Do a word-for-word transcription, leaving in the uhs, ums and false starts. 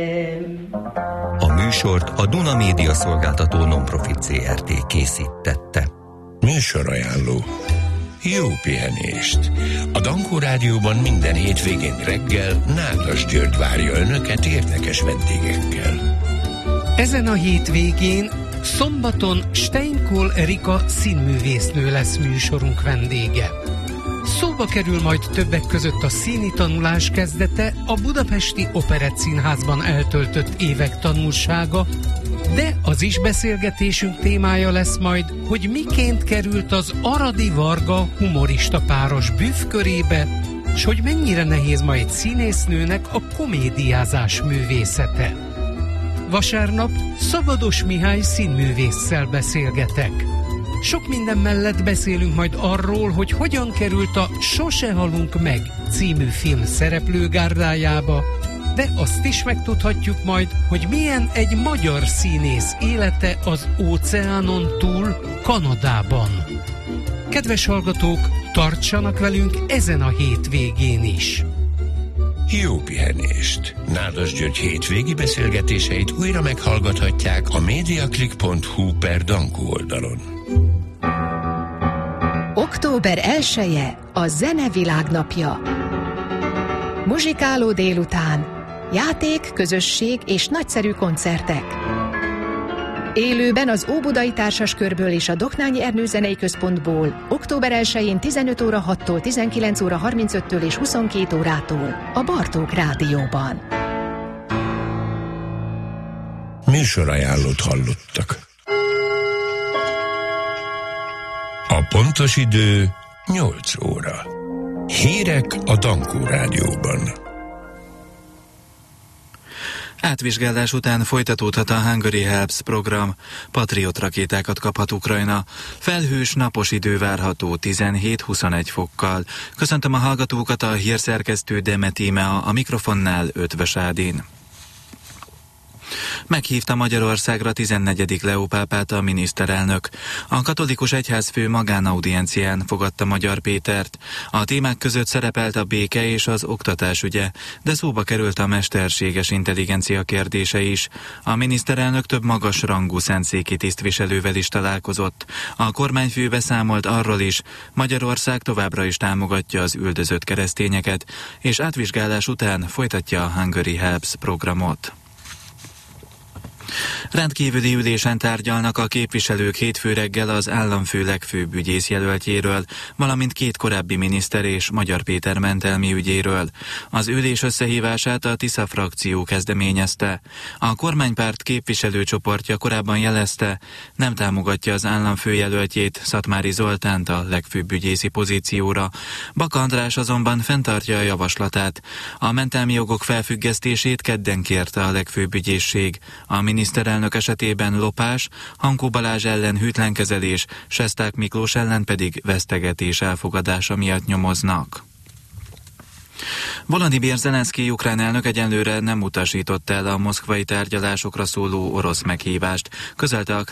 A műsort a Duna Média Szolgáltató Non-Profit zé er té készítette. Műsorajánló. Jó pihenést! A Dankó Rádióban minden hétvégén reggel Nádas György várja Önöket érdekes vendégekkel. Ezen a hétvégén szombaton Steinkohl Erika színművésznő lesz műsorunk vendége. Szóba kerül majd többek között a színi tanulás kezdete, a Budapesti Operettszínházban eltöltött évek tanulsága, de az is beszélgetésünk témája lesz majd, hogy miként került az Aradi Varga humorista páros büfkörébe, s hogy mennyire nehéz ma egy színésznőnek a komédiázás művészete. Vasárnap Szabados Mihály színművésszel beszélgetek. Sok minden mellett beszélünk majd arról, hogy hogyan került a Sose halunk meg című film szereplőgárdájába, de azt is megtudhatjuk majd, hogy milyen egy magyar színész élete az óceánon túl, Kanadában. Kedves hallgatók, tartsanak velünk ezen a hétvégén is! Jó pihenést! Nádas György hétvégi beszélgetéseit újra meghallgathatják a mediaclick pont hu per Dankó oldalon. október elseje a Zene Világnapja. Muzsikáló délután, játék, közösség és nagyszerű koncertek. Élőben az Óbudai Társaskörből és a Doknányi Ernő Zenei Központból október elsején tizenöt óra hattól tizenkilenc óra harmincöttől és huszonkét órától a Bartók Rádióban. Műsorajánlót hallottak. A pontos idő nyolc óra. Hírek a Dankó Rádióban. Átvizsgálás után folytatódhat a Hungary Helps program. Patriot rakétákat kaphat Ukrajna. Felhős, napos idő várható tizenhét-huszonegy fokkal. Köszöntöm a hallgatókat, a hírszerkesztő Demet Íme, a mikrofonnál Ötvös Ádin. Meghívta Magyarországra tizennegyedik Leó pápát a miniszterelnök. A katolikus egyházfő magánaudiencián fogadta Magyar Pétert. A témák között szerepelt a béke és az oktatás ügye, de szóba került a mesterséges intelligencia kérdése is. A miniszterelnök több magas rangú szentszéki tisztviselővel is találkozott. A kormányfő beszámolt arról is, Magyarország továbbra is támogatja az üldözött keresztényeket, és átvizsgálás után folytatja a Hungary Helps programot. Rendkívüli ülésen tárgyalnak a képviselők hétfő reggel az államfő legfőbb ügyészjelöltjéről, valamint két korábbi miniszter és Magyar Péter mentelmi ügyéről. Az ülés összehívását a Tisza frakció kezdeményezte. A kormánypárt képviselőcsoportja korábban jelezte, nem támogatja az államfő jelöltjét, Szatmári Zoltánt a legfőbb ügyészi pozícióra. Baka András azonban fenntartja a javaslatát. A mentelmi jogok felfüggesztését kedden kérte a legfőbb ügyészség. A miniszterelnök esetében lopás, Hankó Balázs ellen hűtlenkezelés, Sesták Miklós ellen pedig vesztegetés elfogadása miatt nyomoznak. Volodymyr Zelenszkij ukrán elnök egyenlőre nem utasított el a moszkvai tárgyalásokra szóló orosz meghívást, közölte a